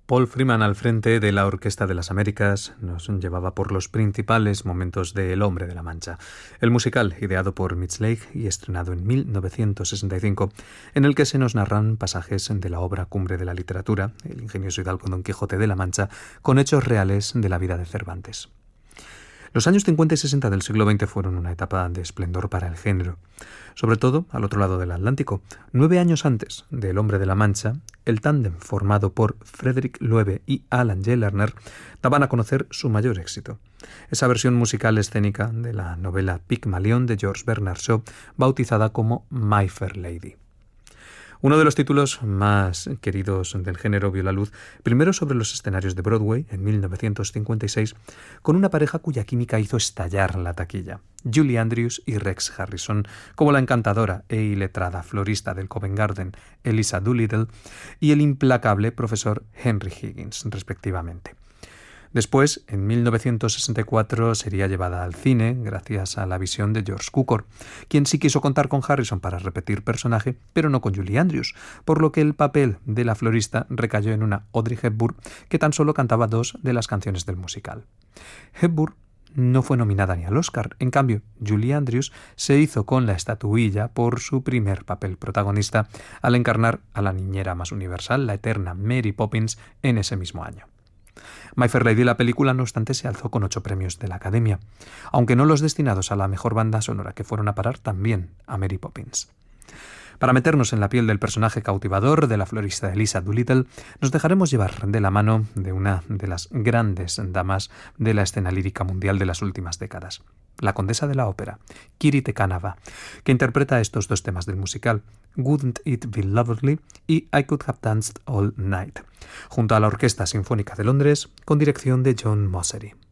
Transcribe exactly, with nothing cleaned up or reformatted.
Paul Freeman al frente de la Orquesta de las Américas nos llevaba por los principales momentos de El hombre de la Mancha, el musical ideado por Mitch Leigh y estrenado en mil novecientos sesenta y cinco, en el que se nos narran pasajes de la obra cumbre de la literatura, el ingenioso hidalgo Don Quijote de la Mancha, con hechos reales de la vida de Cervantes. Los años cincuenta y sesenta del siglo veinte fueron una etapa de esplendor para el género. Sobre todo, al otro lado del Atlántico, nueve años antes de El hombre de la Mancha, el tándem formado por Frederick Loewe y Alan J. Lerner daban a conocer su mayor éxito. Esa versión musical escénica de la novela Pigmalión de George Bernard Shaw, bautizada como My Fair Lady. Uno de los títulos más queridos del género vio la luz primero sobre los escenarios de Broadway en mil novecientos cincuenta y seis con una pareja cuya química hizo estallar la taquilla, Julie Andrews y Rex Harrison, como la encantadora e iletrada florista del Covent Garden, Eliza Doolittle, y el implacable profesor Henry Higgins, respectivamente. Después, en mil novecientos sesenta y cuatro, sería llevada al cine gracias a la visión de George Cukor, quien sí quiso contar con Harrison para repetir personaje, pero no con Julie Andrews, por lo que el papel de la florista recayó en una Audrey Hepburn que tan solo cantaba dos de las canciones del musical. Hepburn no fue nominada ni al Oscar, en cambio, Julie Andrews se hizo con la estatuilla por su primer papel protagonista al encarnar a la niñera más universal, la eterna Mary Poppins, en ese mismo año. My Fair Lady, la película, no obstante, se alzó con ocho premios de la Academia, aunque no los destinados a la mejor banda sonora, que fueron a parar también a Mary Poppins. Para meternos en la piel del personaje cautivador de la florista Eliza Doolittle, nos dejaremos llevar de la mano de una de las grandes damas de la escena lírica mundial de las últimas décadas, la condesa de la ópera, Kiri Te Canava, que interpreta estos dos temas del musical, Wouldn't It Be Lovely y I Could Have Danced All Night, junto a la Orquesta Sinfónica de Londres con dirección de John Mossery.